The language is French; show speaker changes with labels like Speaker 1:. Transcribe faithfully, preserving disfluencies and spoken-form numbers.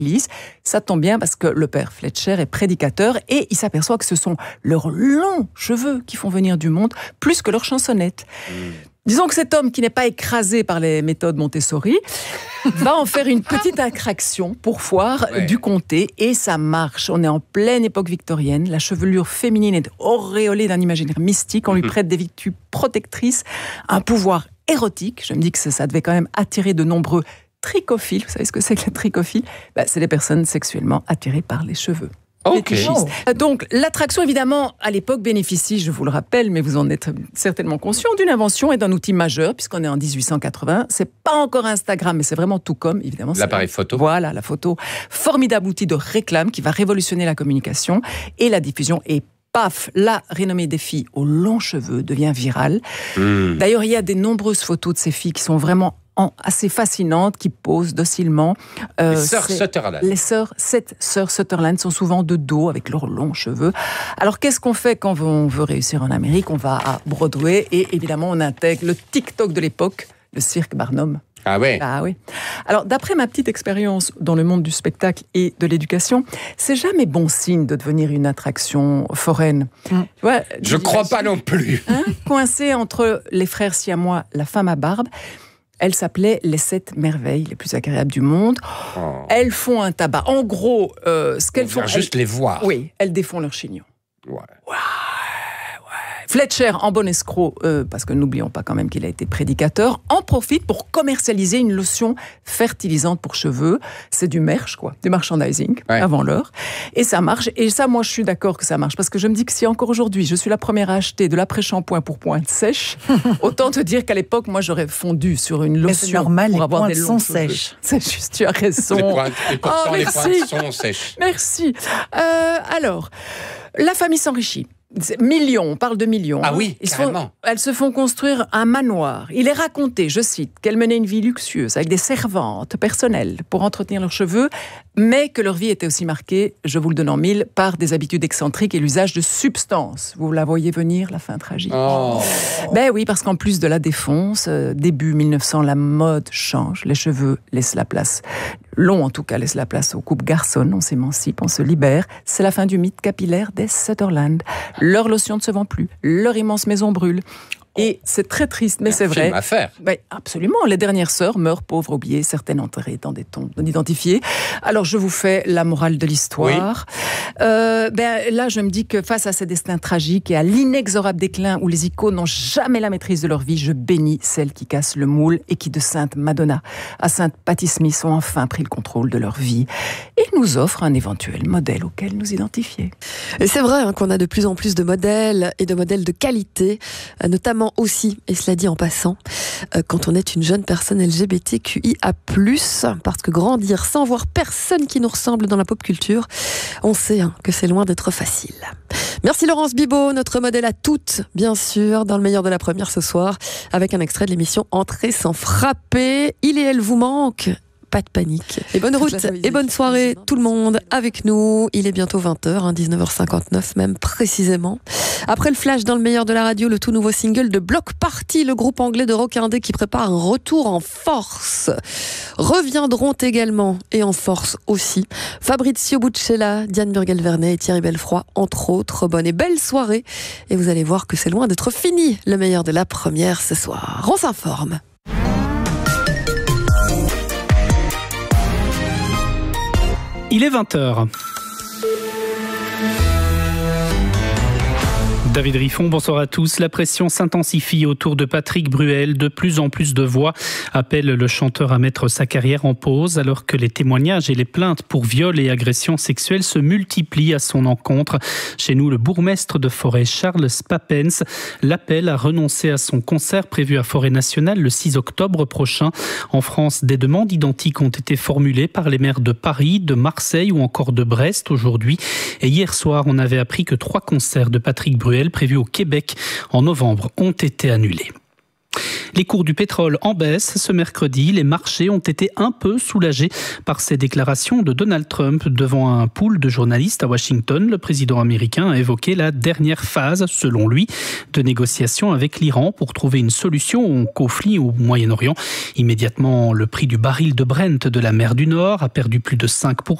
Speaker 1: l'église. Ça tombe bien parce que le père Fletcher est prédicateur et il s'aperçoit que ce sont leurs longs cheveux qui font venir du monde plus que leurs chansonnettes. Mmh. Disons que cet homme qui n'est pas écrasé par les méthodes Montessori va en faire une petite attraction pour foire ouais. du comté et ça marche. On est en pleine époque victorienne, la chevelure féminine est auréolée d'un imaginaire mystique, on lui prête des vertus protectrices, un pouvoir érotique. Je me dis que ça, ça devait quand même attirer de nombreux trichophiles. Vous savez ce que c'est que les trichophiles ? Ben, c'est les personnes sexuellement attirées par les cheveux.
Speaker 2: Okay.
Speaker 1: Donc, l'attraction, évidemment, à l'époque, bénéficie, je vous le rappelle, mais vous en êtes certainement conscient, d'une invention et d'un outil majeur, puisqu'on est en dix-huit cent quatre-vingts. C'est pas encore Instagram, mais c'est vraiment tout comme, évidemment.
Speaker 2: L'appareil photo.
Speaker 1: Voilà, la photo. Formidable outil de réclame qui va révolutionner la communication et la diffusion. Et paf, la renommée des filles aux longs cheveux devient virale. Mmh. D'ailleurs, il y a des nombreuses photos de ces filles qui sont vraiment assez fascinantes, qui posent docilement.
Speaker 2: Euh, les sœurs Sutherland.
Speaker 1: Les sœurs, sept sœurs Sutherland sont souvent de dos avec leurs longs cheveux. Alors, qu'est-ce qu'on fait quand on veut réussir en Amérique ? On va à Broadway et évidemment, on intègre le TikTok de l'époque, le cirque Barnum.
Speaker 2: Ah ouais.
Speaker 1: Ah oui. Alors, d'après ma petite expérience dans le monde du spectacle et de l'éducation, c'est jamais bon signe de devenir une attraction foraine.
Speaker 2: Mmh. Tu vois, je crois pas non plus.
Speaker 1: Hein, coincé entre les frères siamois, la femme à barbe. Elles s'appelaient les sept merveilles les plus agréables du monde. Oh. Elles font un tabac. En gros, euh, ce qu'elles
Speaker 2: On
Speaker 1: font...
Speaker 2: juste
Speaker 1: elles,
Speaker 2: les voir.
Speaker 1: Oui, elles défont leurs chignons.
Speaker 2: Ouais.
Speaker 1: Ouais. Fletcher, en bon escroc, euh, parce que n'oublions pas quand même qu'il a été prédicateur, en profite pour commercialiser une lotion fertilisante pour cheveux. C'est du merch, quoi, du merchandising, ouais. avant l'heure. Et ça marche. Et ça, moi, je suis d'accord que ça marche. Parce que je me dis que si encore aujourd'hui, je suis la première à acheter de l'après-shampoing pour pointe sèche, autant te dire qu'à l'époque, moi, j'aurais fondu sur une lotion.
Speaker 3: Mais c'est normal,
Speaker 1: pour
Speaker 3: les
Speaker 1: avoir
Speaker 3: pointes
Speaker 1: des
Speaker 3: sont
Speaker 1: cheveux.
Speaker 3: sèches.
Speaker 1: C'est juste, tu as raison.
Speaker 2: Les pointes, et pourtant,
Speaker 1: oh,
Speaker 2: les pointes sont sèches.
Speaker 1: Merci. Euh, alors, la famille s'enrichit. Millions, on parle de millions.
Speaker 2: Ah oui,
Speaker 1: Ils
Speaker 2: carrément.
Speaker 1: Font, elles se font construire un manoir. Il est raconté, je cite, qu'elles menaient une vie luxueuse avec des servantes personnelles pour entretenir leurs cheveux, mais que leur vie était aussi marquée, je vous le donne en mille, par des habitudes excentriques et l'usage de substances. Vous la voyez venir, la fin tragique.
Speaker 2: Oh.
Speaker 1: Ben oui, parce qu'en plus de la défonce, début mille neuf cents, la mode change. Les cheveux laissent la place, long en tout cas, laissent la place aux coupes garçonnes. On s'émancipe, on se libère. C'est la fin du mythe capillaire des Sutherland. Leur lotion ne se vend plus, leur immense maison brûle. Et c'est très triste, mais c'est vrai.
Speaker 2: Film à faire.
Speaker 1: Ben, absolument. Les dernières sœurs meurent, pauvres, oubliées, certaines enterrées dans des tombes non identifiées. Alors, je vous fais la morale de l'histoire. Oui. Euh, ben, là, je me dis que face à ces destins tragiques et à l'inexorable déclin où les icônes n'ont jamais la maîtrise de leur vie, je bénis celles qui cassent le moule et qui, de Sainte Madonna à Sainte Patti Smith, ont enfin pris le contrôle de leur vie et nous offrent un éventuel modèle auquel nous identifier.
Speaker 4: Et c'est vrai hein, qu'on a de plus en plus de modèles et de modèles de qualité, notamment aussi, et cela dit en passant, euh, quand on est une jeune personne L G B T Q I A plus, parce que grandir sans voir personne qui nous ressemble dans la pop culture, on sait hein, que c'est loin d'être facile. Merci Laurence Bibot, notre modèle à toutes, bien sûr, dans le meilleur de la première ce soir, avec un extrait de l'émission Entrer sans frapper. Il et elle vous manquent. Pas de panique. Et bonne route et bonne soirée tout le monde avec nous. Il est bientôt vingt heures, hein, dix-neuf heures cinquante-neuf même précisément. Après le flash dans le meilleur de la radio, le tout nouveau single de Bloc Party, le groupe anglais de rock indé qui prépare un retour en force. Reviendront également, et en force aussi, Fabrizio Buccella, Diane Burgel-Vernet et Thierry Belfroy, entre autres. Bonne et belle soirée. Et vous allez voir que c'est loin d'être fini, le meilleur de la première ce soir. On s'informe.
Speaker 5: Il est vingt heures. David Riffon, bonsoir à tous. La pression s'intensifie autour de Patrick Bruel. De plus en plus de voix appellent le chanteur à mettre sa carrière en pause alors que les témoignages et les plaintes pour viol et agressions sexuelles se multiplient à son encontre. Chez nous, le bourgmestre de Forêt, Charles Spapens, l'appelle à renoncer à son concert prévu à Forêt Nationale le six octobre prochain. En France, des demandes identiques ont été formulées par les maires de Paris, de Marseille ou encore de Brest aujourd'hui. Et hier soir, on avait appris que trois concerts de Patrick Bruel prévus au Québec en novembre ont été annulés. Les cours du pétrole en baisse ce mercredi. Les marchés ont été un peu soulagés par ces déclarations de Donald Trump devant un pool de journalistes à Washington. Le président américain a évoqué la dernière phase, selon lui, de négociations avec l'Iran pour trouver une solution au conflit au Moyen-Orient. Immédiatement, le prix du baril de Brent de la mer du Nord a perdu plus de cinq pour cent.